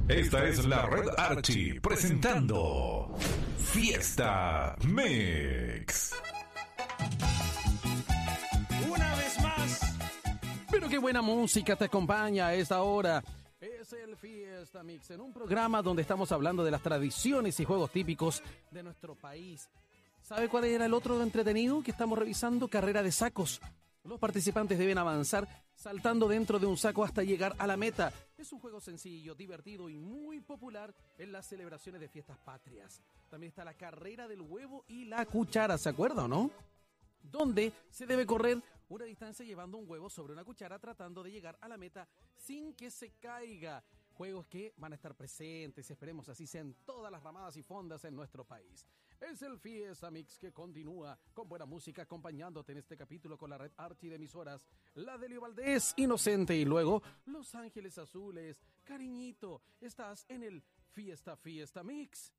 Esta es la Red Archie presentando Fiesta Mix. Una vez más. Pero qué buena música te acompaña a esta hora. Es el Fiesta Mix, en un programa donde estamos hablando de las tradiciones y juegos típicos de nuestro país. ¿Sabe cuál era el otro entretenido que estamos revisando? Carrera de sacos. Los participantes deben avanzar saltando dentro de un saco hasta llegar a la meta. Es un juego sencillo, divertido y muy popular en las celebraciones de fiestas patrias. También está la carrera del huevo y la cuchara, ¿se acuerda o no? Donde se debe correr una distancia llevando un huevo sobre una cuchara tratando de llegar a la meta sin que se caiga. Juegos que van a estar presentes, esperemos así sean todas las ramadas y fondas en nuestro país. Es el Fiesta Mix que continúa con buena música acompañándote en este capítulo con la Red Archie de emisoras, la Delio Valdés, Inocente y luego Los Ángeles Azules. Cariñito, estás en el Fiesta Mix.